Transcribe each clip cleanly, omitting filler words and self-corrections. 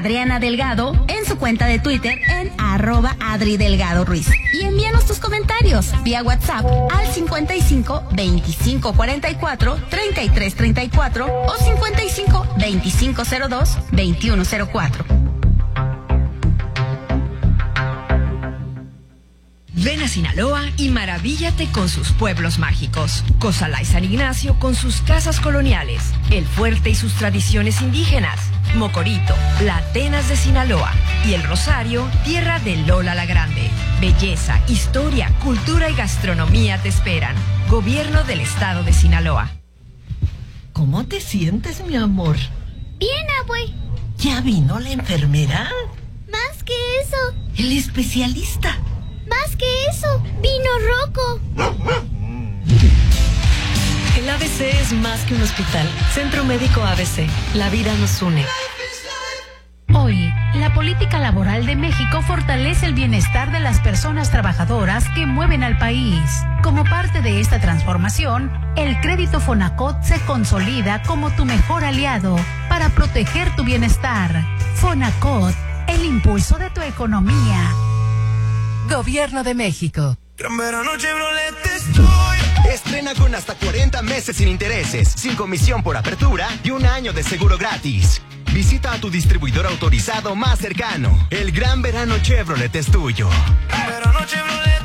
Adriana Delgado en su cuenta de Twitter en @AdriDelgadoRuiz. Y envíanos tus comentarios vía WhatsApp al 55 25 44 33 34 o 55 25 02 21 04. Ven a Sinaloa y maravíllate con sus pueblos mágicos. Cozalá y San Ignacio con sus casas coloniales. El Fuerte y sus tradiciones indígenas. Mocorito, la Atenas de Sinaloa. Y El Rosario, tierra de Lola la Grande. Belleza, historia, cultura y gastronomía te esperan. Gobierno del Estado de Sinaloa. ¿Cómo te sientes, mi amor? Bien, abue. ¿Ya vino la enfermera? Más que eso. El especialista. Más que eso, vino Rocco. El ABC es más que un hospital. Centro Médico ABC. La vida nos une. Hoy, la política laboral de México fortalece el bienestar de las personas trabajadoras que mueven al país. Como parte de esta transformación, el crédito Fonacot se consolida como tu mejor aliado para proteger tu bienestar. Fonacot, el impulso de tu economía. Gobierno de México. Gran verano Chevrolet estoy. Estrena con hasta 40 meses sin intereses, sin comisión por apertura y un año de seguro gratis. Visita a tu distribuidor autorizado más cercano. El gran verano Chevrolet es tuyo. Gran verano Chevrolet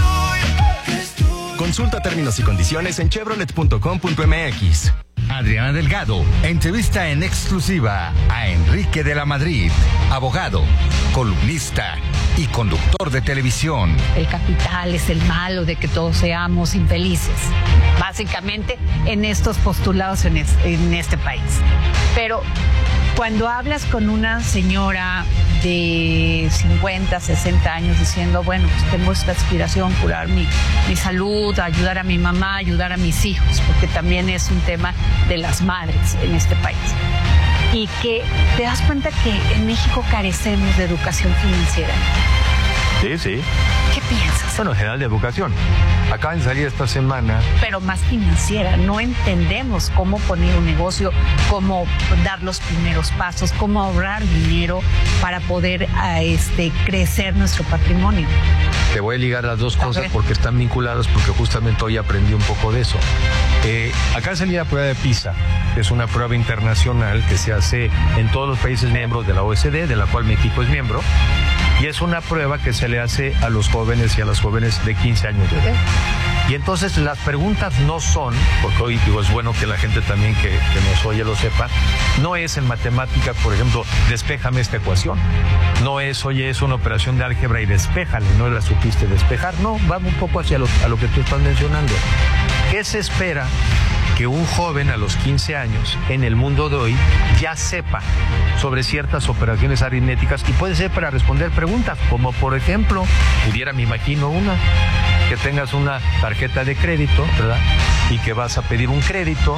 estoy. Consulta términos y condiciones en chevrolet.com.mx. Adriana Delgado entrevista en exclusiva a Enrique de la Madrid, abogado, columnista y conductor de televisión. El capital es el malo de que todos seamos infelices, básicamente en estos postulados en este país. Pero cuando hablas con una señora de 50, 60 años diciendo, bueno, pues tengo esta aspiración, curar mi salud, ayudar a mi mamá, ayudar a mis hijos, porque también es un tema de las madres en este país. Y que te das cuenta que en México carecemos de educación financiera. Sí, sí. ¿Qué piensas? Bueno, en general de educación. Acaban de salir esta semana. Pero más financiera. No entendemos cómo poner un negocio, cómo dar los primeros pasos, cómo ahorrar dinero para poder crecer nuestro patrimonio. Te voy a ligar las dos cosas porque están vinculadas, porque justamente hoy aprendí un poco de eso. Acá salía la prueba de PISA, que es una prueba internacional que se hace en todos los países miembros de la OECD, de la cual México es miembro. Y es una prueba que se le hace a los jóvenes y a las jóvenes de 15 años de edad. Y entonces las preguntas no son, porque hoy digo, es bueno que la gente también que nos oye lo sepa, no es en matemáticas, por ejemplo, despéjame esta ecuación. No es, oye, es una operación de álgebra y despéjale, no la supiste despejar. No, vamos un poco hacia a lo que tú estás mencionando. ¿Qué se espera? Que un joven a los 15 años en el mundo de hoy ya sepa sobre ciertas operaciones aritméticas, y puede ser para responder preguntas, como por ejemplo, me imagino una, que tengas una tarjeta de crédito, ¿verdad? Y que vas a pedir un crédito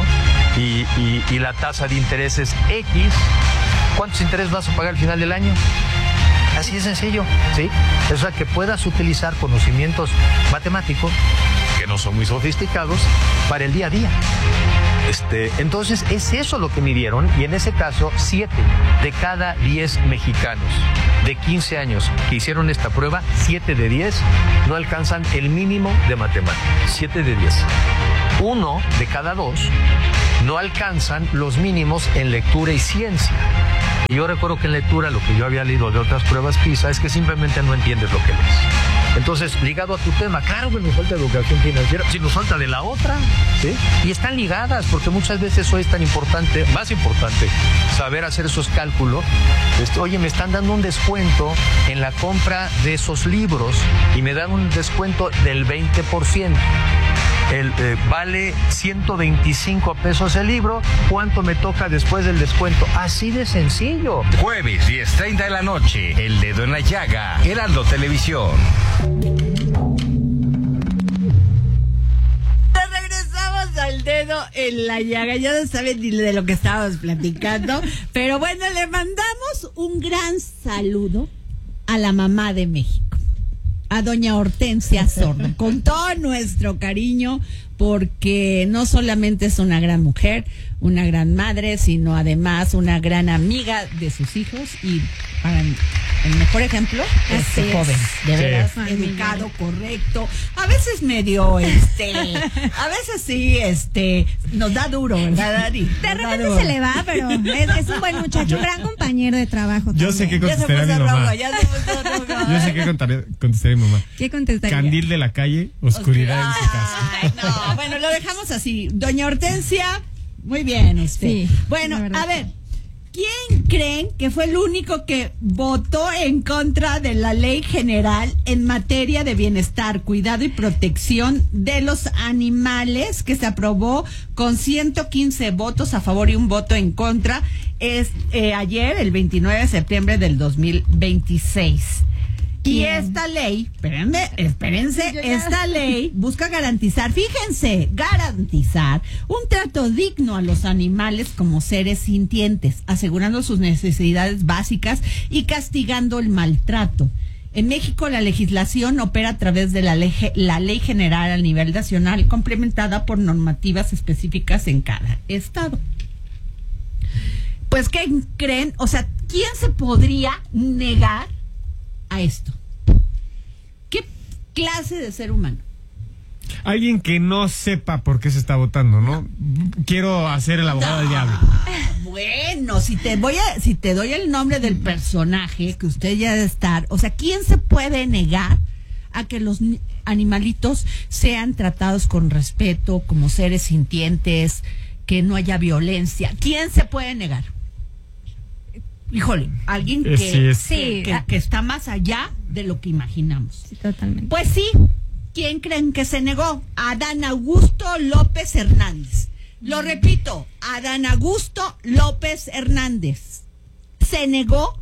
y la tasa de interés es X. ¿Cuántos intereses vas a pagar al final del año? Así de sencillo, ¿sí? O sea, que puedas utilizar conocimientos matemáticos, que no son muy sofisticados, para el día a día. Entonces, es eso lo que midieron, y en ese caso, 7 de cada 10 mexicanos de 15 años que hicieron esta prueba, 7 de 10 no alcanzan el mínimo de matemáticas. 7 de 10. 1 de cada 2 no alcanzan los mínimos en lectura y ciencia. Y yo recuerdo que en lectura, lo que yo había leído de otras pruebas PISA es que simplemente no entiendes lo que lees. Entonces, ligado a tu tema, claro que nos falta educación financiera, si nos falta de la otra, ¿sí? Y están ligadas, porque muchas veces hoy es tan importante, más importante, saber hacer esos cálculos. Oye, me están dando un descuento en la compra de esos libros y me dan un descuento del 20%. Vale 125 pesos el libro. ¿Cuánto me toca después del descuento? Así de sencillo. Jueves 10:30 de la noche, El Dedo en la Llaga, Heraldo Televisión. Regresamos al Dedo en la Llaga. Ya no saben ni de lo que estábamos platicando, pero bueno, le mandamos un gran saludo a la mamá de México, a doña Hortensia Sordo, con todo nuestro cariño, porque no solamente es una gran mujer, una gran madre, sino además una gran amiga de sus hijos y para el mejor ejemplo, joven, de veras, educado, correcto, a veces medio, a veces sí, nos da duro, ¿verdad, Dari? De repente se le va, pero es un buen muchacho, un gran compañero de trabajo. Yo sé qué contestaré a mi mamá. Yo sé qué contestaré a mi mamá. ¿Qué contestaría? Candil de la calle, oscuridad en su casa. Ay, no, bueno, lo dejamos así. Doña Hortensia, muy bien, Sí, bueno, a ver, ¿quién creen que fue el único que votó en contra de la Ley General en materia de bienestar, cuidado y protección de los animales, que se aprobó con 115 votos a favor y un voto en contra? Es ayer, el 29 de septiembre del 2026. Y esta ley, espérense, esta ley busca garantizar un trato digno a los animales como seres sintientes, asegurando sus necesidades básicas y castigando el maltrato. En México, la legislación opera a través de la ley general a nivel nacional, complementada por normativas específicas en cada estado. Pues, ¿qué creen? O sea, ¿quién se podría negar a esto? ¿Qué clase de ser humano? Alguien que no sepa por qué se está votando, ¿no? Quiero hacer el abogado del diablo. Bueno, si te doy el nombre del personaje que usted ya debe estar, o sea, ¿quién se puede negar a que los animalitos sean tratados con respeto, como seres sintientes, que no haya violencia? ¿Quién se puede negar? Híjole, alguien que está más allá de lo que imaginamos. Sí, totalmente. Pues sí, ¿quién creen que se negó? Adán Augusto López Hernández. Lo repito, Adán Augusto López Hernández se negó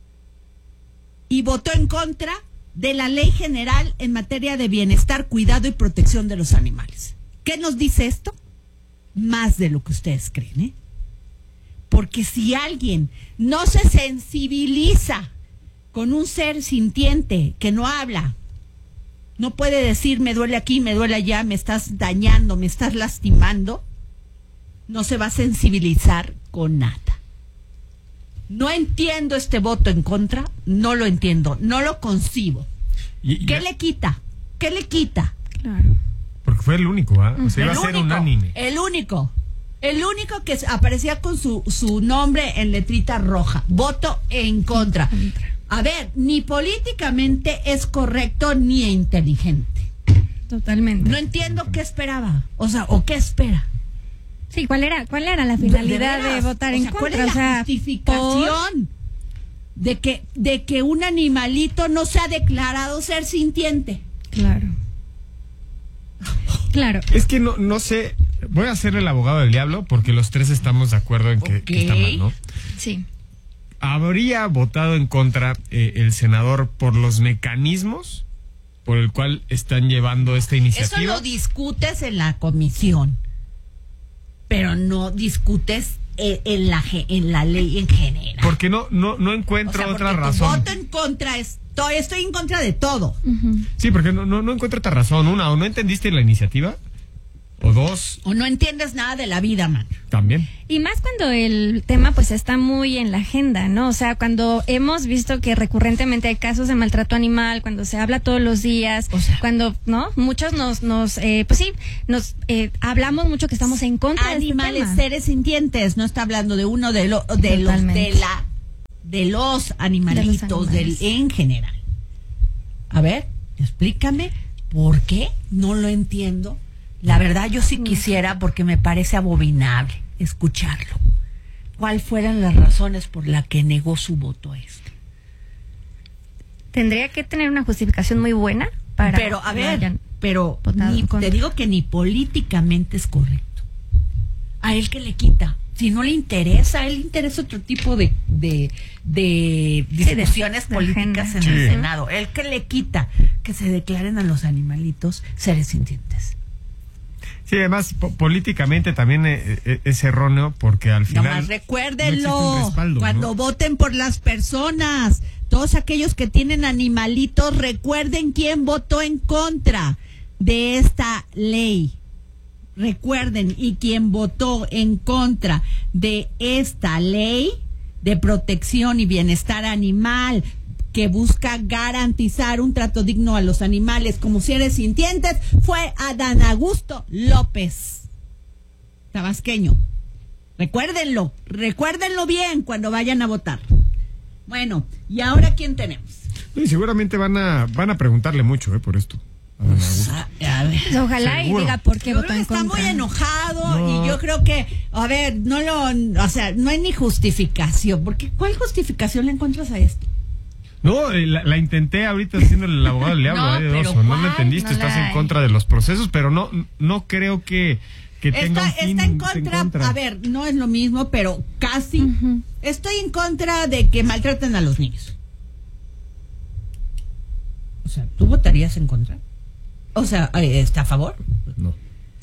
y votó en contra de la Ley General en materia de bienestar, cuidado y protección de los animales. ¿Qué nos dice esto? Más de lo que ustedes creen, ¿eh? Porque si alguien no se sensibiliza con un ser sintiente que no habla, no puede decir me duele aquí, me duele allá, me estás dañando, me estás lastimando, no se va a sensibilizar con nada. No entiendo este voto en contra, no lo entiendo, no lo concibo. ¿Qué le quita? ¿Qué le quita? Claro. Porque fue el único, ¿ah? O sea, iba a ser unánime. El único que aparecía con su nombre en letrita roja. Voto en contra. A ver, ni políticamente es correcto ni inteligente. Totalmente. No entiendo qué esperaba. O sea, ¿o qué espera? Sí, ¿cuál era la finalidad de votar en contra? ¿Cuál es la justificación de que un animalito no se ha declarado ser sintiente? Claro. Claro. Es que no sé, voy a ser el abogado del diablo porque los tres estamos de acuerdo en que está mal, ¿no? Sí. ¿Habría votado en contra el senador por los mecanismos por el cual están llevando esta iniciativa? Eso lo discutes en la comisión, pero no discutes en la ley en general. Porque no encuentro otra razón. Voto en contra estoy en contra de todo. Sí, porque no encuentro otra razón. Una, o no entendiste la iniciativa, o dos, o no entiendes nada de la vida, man. También. Y más cuando el tema pues está muy en la agenda, ¿no? O sea, cuando hemos visto que recurrentemente hay casos de maltrato animal, cuando se habla todos los días, o sea, cuando, ¿no? Muchos hablamos mucho que estamos en contra de animales, este tema. Seres sintientes, no está hablando de uno de los animalitos en general. A ver, explícame por qué, no lo entiendo. La verdad yo sí quisiera, porque me parece abominable escucharlo. ¿Cuáles fueron las razones por las que negó su voto a esto? Tendría que tener una justificación muy buena para... Pero, a ver, te digo que ni políticamente es correcto. ¿A él qué le quita? Si no le interesa, a él le interesa otro tipo de discusiones políticas en el Senado. ¿Él qué le quita? Que se declaren a los animalitos seres sintientes. Sí, además políticamente también es erróneo porque al final... Nomás recuérdenlo, no existe un respaldo, cuando voten por las personas, todos aquellos que tienen animalitos, recuerden quién votó en contra de esta ley. Recuerden, y quien votó en contra de esta ley de protección y bienestar animal, que busca garantizar un trato digno a los animales como seres sintientes, fue Adán Augusto López, tabasqueño. Recuérdenlo bien cuando vayan a votar. Bueno, ¿y ahora quién tenemos? Sí, seguramente van a preguntarle mucho por esto. A ver. Ojalá seguro. Y diga por qué votó en contra. Está muy enojado y yo creo que, a ver, no hay ni justificación, porque ¿cuál justificación le encuentras a esto? No, la intenté ahorita haciéndole el abogado del diablo, Oso, no lo entendiste, estás en contra de los procesos, pero no creo que tenga un fin está en contra. A ver, no es lo mismo, pero casi. Estoy en contra de que maltraten a los niños. O sea, ¿tú votarías en contra? O sea, ¿está a favor? No.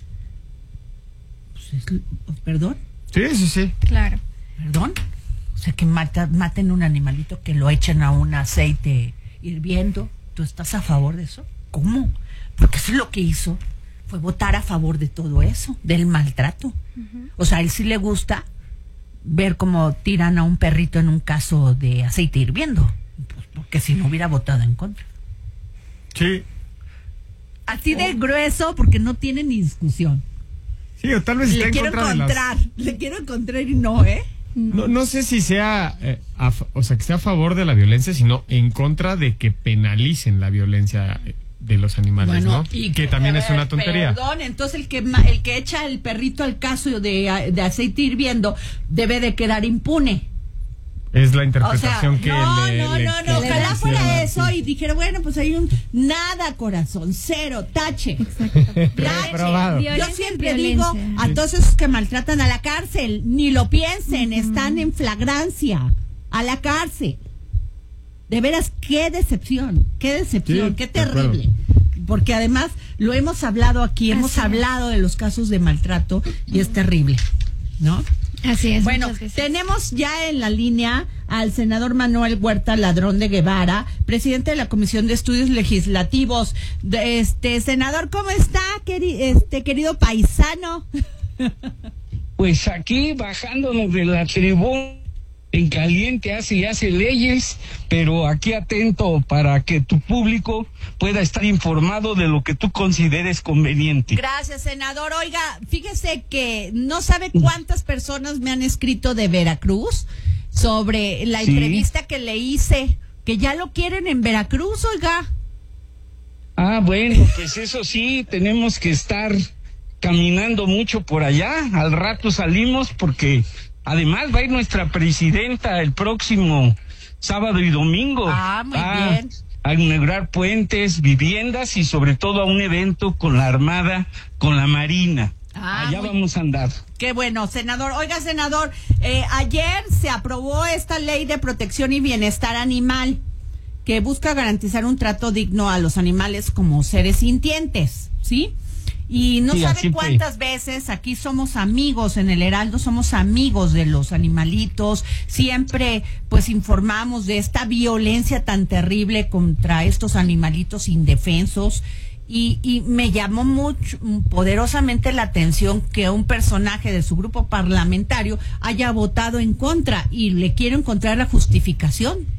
Pues ¿perdón? Sí. Claro. ¿Perdón? O sea, que maten un animalito, que lo echen a un aceite hirviendo. ¿Tú estás a favor de eso? ¿Cómo? Porque eso es lo que hizo, fue votar a favor de todo eso, del maltrato. O sea, a él sí le gusta ver cómo tiran a un perrito en un caso de aceite hirviendo. Pues porque si no hubiera votado en contra. Sí. Así de grueso, porque no tiene ni discusión. Sí, o tal vez está en contra Le quiero encontrar y no, ¿eh? No sé si sea, que sea a favor de la violencia, sino en contra de que penalicen la violencia de los animales, bueno, ¿no? Y que también es una tontería. Perdón, entonces el que echa el perrito al caso de aceite hirviendo debe de quedar impune. Es la interpretación, o sea, que ojalá fuera eso y dijera, bueno, pues hay nada, corazón, cero, tache. Tache. Yo siempre digo a todos esos que maltratan a la cárcel, ni lo piensen, están en flagrancia, a la cárcel. De veras, qué decepción, qué terrible. Porque además lo hemos hablado aquí, hemos hablado de los casos de maltrato y es terrible, ¿no? Así es. Bueno, tenemos ya en la línea al senador Manuel Huerta Ladrón de Guevara, presidente de la Comisión de Estudios Legislativos. Senador, ¿cómo está, querido paisano? Pues aquí bajándonos de la tribuna en caliente, hace leyes, pero aquí atento para que tu público pueda estar informado de lo que tú consideres conveniente. Gracias, senador. Oiga, fíjese que no sabe cuántas personas me han escrito de Veracruz sobre la entrevista que le hice, que ya lo quieren en Veracruz, oiga. Ah, bueno, pues eso sí, tenemos que estar caminando mucho por allá. Al rato salimos porque además va a ir nuestra presidenta el próximo sábado y domingo. Muy bien. A inaugurar puentes, viviendas y sobre todo a un evento con la Armada, con la Marina. Allá vamos a andar. Qué bueno, senador. Oiga, senador, ayer se aprobó esta ley de protección y bienestar animal que busca garantizar un trato digno a los animales como seres sintientes, ¿sí? Y no sabe cuántas veces aquí somos amigos, en el Heraldo somos amigos de los animalitos, siempre pues informamos de esta violencia tan terrible contra estos animalitos indefensos y me llamó poderosamente la atención que un personaje de su grupo parlamentario haya votado en contra y le quiero encontrar la justificación.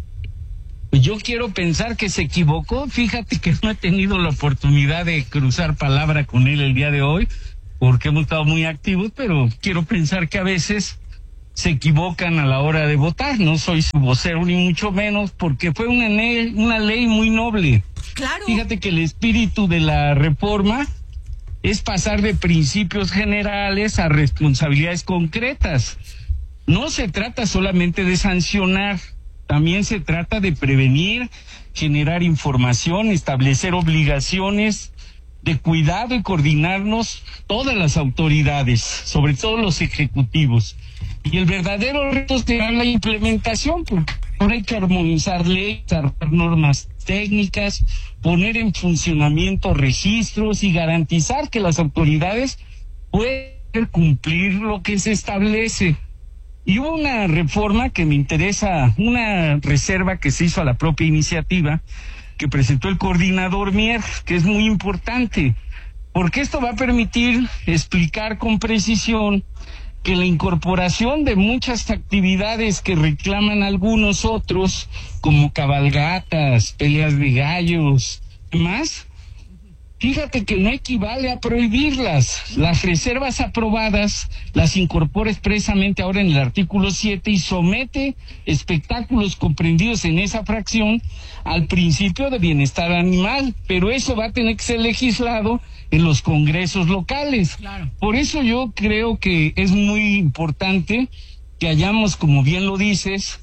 Yo quiero pensar que se equivocó. Fíjate que no he tenido la oportunidad de cruzar palabra con él el día de hoy, porque hemos estado muy activos, pero quiero pensar que a veces se equivocan a la hora de votar. No soy su vocero ni mucho menos, porque fue una ley muy noble. Claro. Fíjate que el espíritu de la reforma es pasar de principios generales a responsabilidades concretas. No se trata solamente de sancionar. También se trata de prevenir, generar información, establecer obligaciones de cuidado y coordinarnos todas las autoridades, sobre todo los ejecutivos. Y el verdadero reto será la implementación, porque ahora hay que armonizar leyes, armar normas técnicas, poner en funcionamiento registros y garantizar que las autoridades puedan cumplir lo que se establece. Y hubo una reforma que me interesa, una reserva que se hizo a la propia iniciativa que presentó el coordinador Mier, que es muy importante, porque esto va a permitir explicar con precisión que la incorporación de muchas actividades que reclaman algunos otros, como cabalgatas, peleas de gallos, demás, fíjate que no equivale a prohibirlas. Las reservas aprobadas las incorpora expresamente ahora en el artículo 7 y somete espectáculos comprendidos en esa fracción al principio de bienestar animal, pero eso va a tener que ser legislado en los congresos locales. Claro. Por eso yo creo que es muy importante que hayamos, como bien lo dices,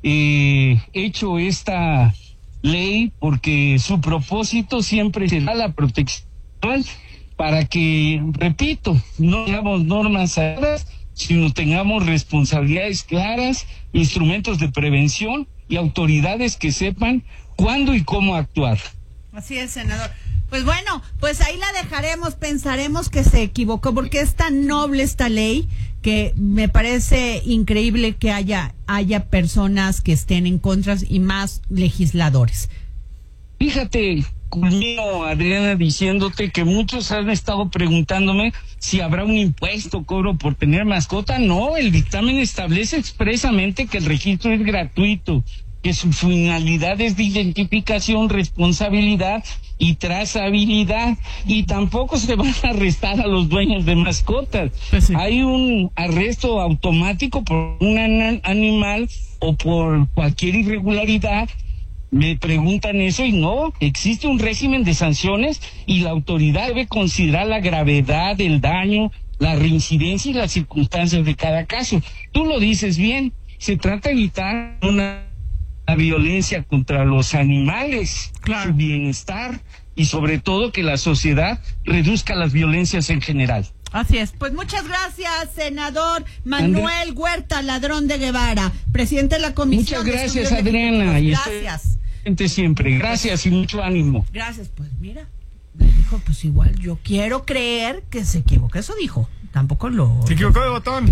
hecho esta ley, porque su propósito siempre será la protección para que, repito, no tengamos normas cerradas, sino tengamos responsabilidades claras, instrumentos de prevención y autoridades que sepan cuándo y cómo actuar. Así es, senador. Pues bueno, pues ahí la dejaremos, pensaremos que se equivocó, porque es tan noble esta ley que me parece increíble que haya personas que estén en contra y más legisladores. Fíjate, culmino, Adriana, diciéndote que muchos han estado preguntándome si habrá un impuesto, cobro por tener mascota. No, el dictamen establece expresamente que el registro es gratuito, que su finalidad es de identificación, responsabilidad y trazabilidad, y tampoco se van a arrestar a los dueños de mascotas. Pues sí. Hay un arresto automático por un animal o por cualquier irregularidad. Me preguntan eso y no, existe un régimen de sanciones y la autoridad debe considerar la gravedad del daño, la reincidencia y las circunstancias de cada caso. Tú lo dices bien, se trata de evitar la violencia contra los animales, claro, su bienestar y sobre todo que la sociedad reduzca las violencias en general. Así es. Pues muchas gracias, senador Manuel Huerta Ladrón de Guevara, presidente de la Comisión. Muchas gracias, Adriana. Gracias. Siempre. Gracias y mucho ánimo. Gracias. Pues mira, dijo, pues igual yo quiero creer que se equivocó. Eso dijo. Tampoco lo... Se equivocó de botón.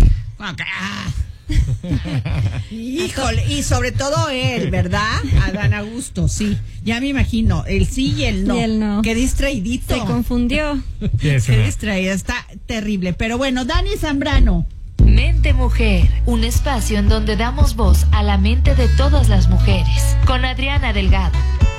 Híjole, y sobre todo él, ¿verdad? Adán Augusto, sí. Ya me imagino, el sí y el no. Y el no. Qué distraidito. Se confundió. Qué distraída, está terrible. Pero bueno, Dani Zambrano. Mente Mujer, un espacio en donde damos voz a la mente de todas las mujeres. Con Adriana Delgado.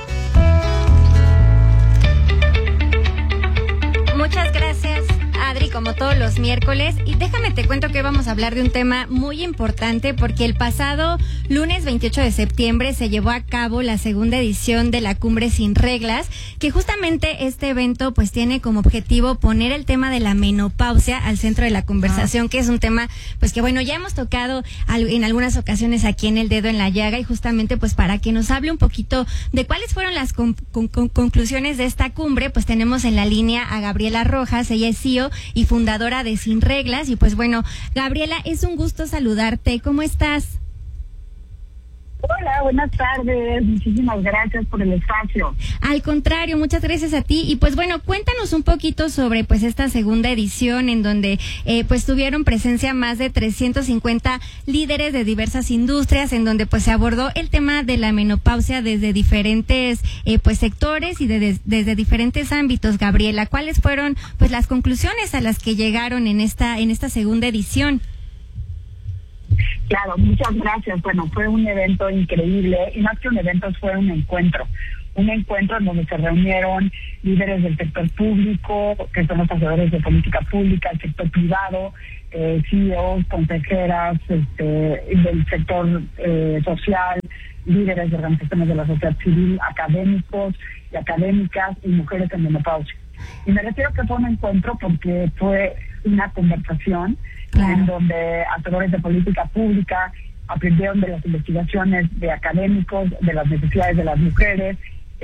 Muchas gracias, Adri, como todos los miércoles. Y déjame te cuento que vamos a hablar de un tema muy importante, porque el pasado lunes 28 de septiembre se llevó a cabo la segunda edición de la Cumbre Sin Reglas, que justamente este evento pues tiene como objetivo poner el tema de la menopausia al centro de la conversación, que es un tema pues que bueno, ya hemos tocado en algunas ocasiones aquí en El Dedo en la Llaga, y justamente pues para que nos hable un poquito de cuáles fueron las conclusiones de esta cumbre, pues tenemos en la línea a Gabriela Rojas. Ella es CEO y fundadora de Sin Reglas. Y pues bueno, Gabriela, es un gusto saludarte. ¿Cómo estás? Hola, buenas tardes. Muchísimas gracias por el espacio. Al contrario, muchas gracias a ti. Y pues bueno, cuéntanos un poquito sobre pues esta segunda edición, en donde pues tuvieron presencia más de 350 líderes de diversas industrias, en donde pues se abordó el tema de la menopausia desde diferentes pues sectores y desde diferentes ámbitos. Gabriela, ¿cuáles fueron pues las conclusiones a las que llegaron en esta segunda edición? Claro, muchas gracias. Bueno, fue un evento increíble, y más que un evento fue un encuentro en donde se reunieron líderes del sector público, que son los hacedores de política pública, el sector privado, CEOs, consejeras del sector social, líderes de organizaciones de la sociedad civil, académicos y académicas y mujeres en menopausia. Y me refiero que fue un encuentro porque fue una conversación en donde hacedores de política pública aprendieron de las investigaciones de académicos, de las necesidades de las mujeres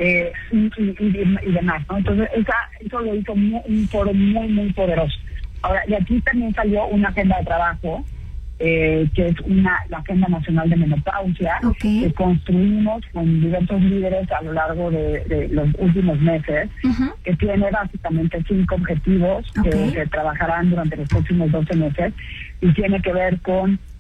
y demás, ¿no? Entonces eso lo hizo un foro muy, muy poderoso. Ahora, y aquí también salió una agenda de trabajo, que es la Agenda Nacional de Menopausia, que construimos con diversos líderes a lo largo de los últimos meses, que tiene básicamente 5 objetivos que se trabajarán durante los próximos 12 meses, y tiene que ver con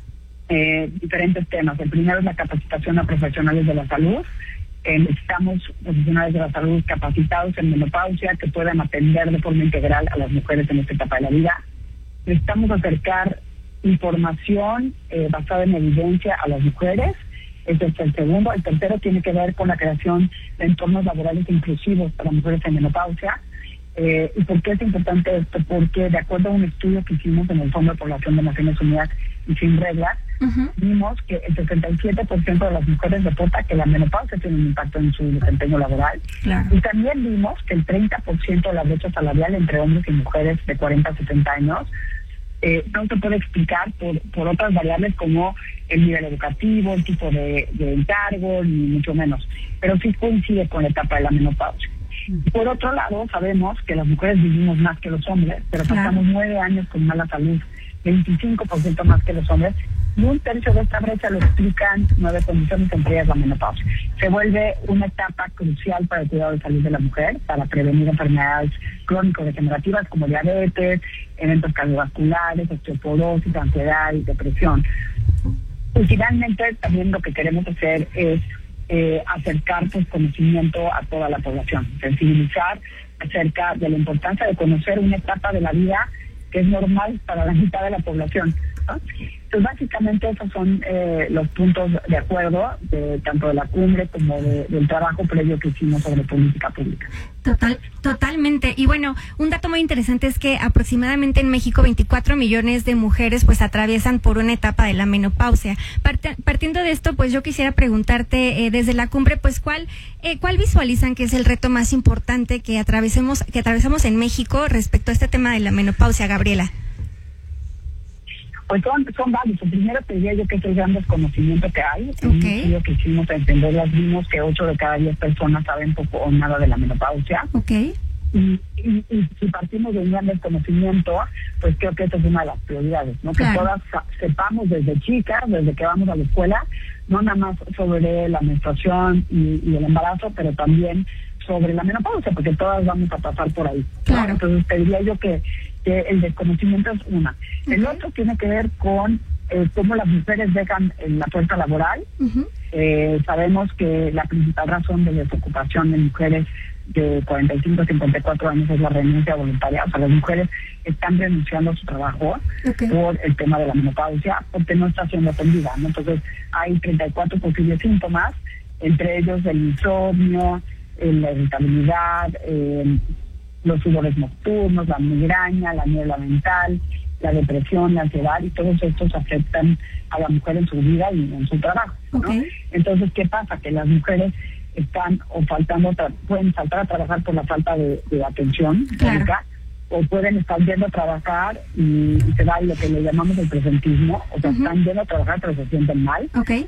diferentes temas. El primero es la capacitación a profesionales de la salud. Necesitamos profesionales de la salud capacitados en menopausia que puedan atender de forma integral a las mujeres en esta etapa de la vida. Necesitamos acercar información basada en evidencia a las mujeres. Ese es el segundo. El tercero tiene que ver con la creación de entornos laborales inclusivos para mujeres en menopausia. ¿Y por qué es importante esto? Porque de acuerdo a un estudio que hicimos en el Fondo de Población de Naciones Unidas y Sin Reglas, vimos que el 67% de las mujeres reporta que la menopausia tiene un impacto en su desempeño laboral. Claro. Y también vimos que el 30% de la brecha salarial entre hombres y mujeres de 40 a 70 años no se puede explicar por otras variables como el nivel educativo, el tipo de encargo, ni mucho menos. Pero sí coincide con la etapa de la menopausia. Por otro lado, sabemos que las mujeres vivimos más que los hombres, pero pasamos 9 años con mala salud, 25% más que los hombres, y un tercio de esta brecha lo explican 9 condiciones, entre ellas la menopausia. Se vuelve una etapa crucial para el cuidado de salud de la mujer, para prevenir enfermedades crónico-degenerativas como diabetes, eventos cardiovasculares, osteoporosis, ansiedad y depresión. Y finalmente, también lo que queremos hacer es acercar conocimiento a toda la población, sensibilizar acerca de la importancia de conocer una etapa de la vida que es normal para la mitad de la población, ¿no? Entonces, básicamente esos son los puntos de acuerdo, tanto de la cumbre como del trabajo previo que hicimos sobre política pública. Totalmente. Y bueno, un dato muy interesante es que aproximadamente en México 24 millones de mujeres pues atraviesan por una etapa de la menopausia. Partiendo de esto, pues yo quisiera preguntarte desde la cumbre, pues ¿cuál visualizan que es el reto más importante que atravesamos en México respecto a este tema de la menopausia, Gabriela? Pues son varios. El primero te diría yo que es el gran desconocimiento que hay. En un estudio que hicimos a entenderlas, vimos que 8 de cada 10 personas saben poco o nada de la menopausia. Y si partimos de un gran desconocimiento, pues creo que esa es una de las prioridades, ¿no? Que todas sepamos desde chicas, desde que vamos a la escuela, no nada más sobre la menstruación y el embarazo, pero también sobre la menopausia, porque todas vamos a pasar por ahí, ¿no? Entonces te diría yo que el desconocimiento es una. El otro tiene que ver con cómo las mujeres dejan la fuerza laboral. Sabemos que la principal razón de desocupación de mujeres de 45 a 54 años es la renuncia voluntaria. O sea, las mujeres están renunciando a su trabajo por el tema de la menopausia, porque no está siendo atendida, ¿no? Entonces, hay 34 posibles síntomas, entre ellos el insomnio, la irritabilidad, los sudores nocturnos, la migraña, la niebla mental, la depresión, la ansiedad, y todos estos afectan a la mujer en su vida y en su trabajo, ¿no? Entonces, ¿qué pasa? Que las mujeres están pueden faltar a trabajar por la falta de atención médica, o pueden estar yendo a trabajar y se da lo que le llamamos el presentismo, o sea, están yendo a trabajar pero se sienten mal.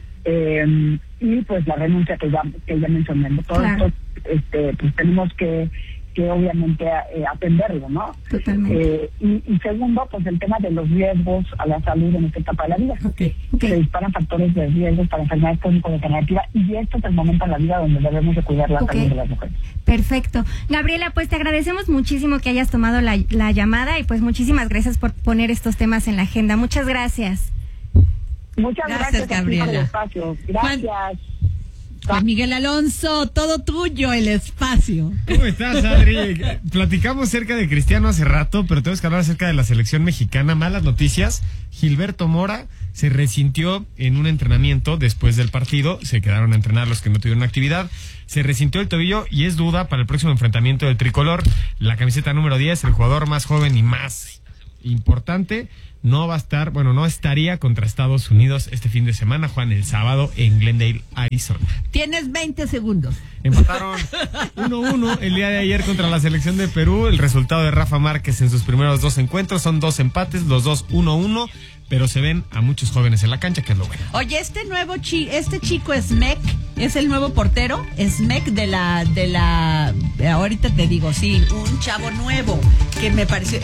Y pues la renuncia que ya mencioné. Todo esto pues tenemos que obviamente atenderlo, ¿no? Totalmente. Y segundo, pues el tema de los riesgos a la salud en esta etapa de la vida. Se disparan factores de riesgo para enfermedades crónico-degenerativas, y esto es el momento en la vida donde debemos de cuidar la salud de las mujeres. Perfecto. Gabriela, pues te agradecemos muchísimo que hayas tomado la llamada, y pues muchísimas gracias por poner estos temas en la agenda. Muchas gracias. Muchas gracias Gabriela. Por el espacio. Gracias. Pues Miguel Alonso, todo tuyo el espacio. ¿Cómo estás, Adri? Platicamos cerca de Cristiano hace rato, pero tenemos que hablar acerca de la selección mexicana. Malas noticias. Gilberto Mora se resintió en un entrenamiento después del partido. Se quedaron a entrenar los que no tuvieron actividad. Se resintió el tobillo y es duda para el próximo enfrentamiento del tricolor. La camiseta número 10, el jugador más joven y más importante, no estaría contra Estados Unidos este fin de semana. Juegan el sábado en Glendale, Arizona. Tienes 20 segundos. Empataron 1-1 el día de ayer contra la selección de Perú. El resultado de Rafa Márquez en sus primeros 2 encuentros son 2 empates, los 2 1-1, pero se ven a muchos jóvenes en la cancha, que es lo bueno. Oye, este chico Smek es el nuevo portero, Smek de la ahorita te digo, sí, un chavo nuevo que me pareció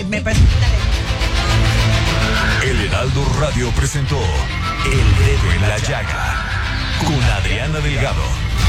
El Heraldo Radio presentó El Dedo en la Llaga con Adriana Delgado.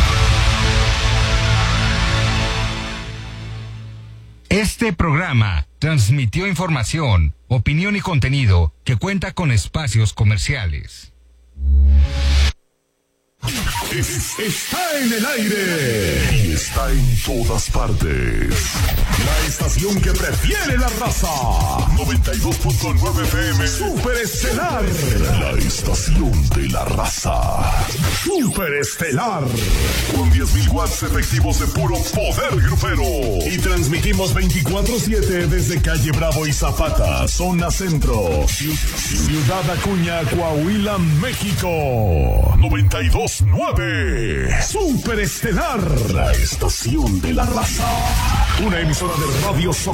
Este programa transmitió información, opinión y contenido que cuenta con espacios comerciales. Está en el aire y está en todas partes. La estación que prefiere la raza. 92.9 FM Super Estelar. La estación de la raza. Super Estelar. Con 10.000 watts efectivos de puro poder grupero. Y transmitimos 24/7 desde Calle Bravo y Zapata, zona centro. Ciudad Acuña, Coahuila, México. 92.9 Super Estelar, la estación de la raza. Una emisora de Radio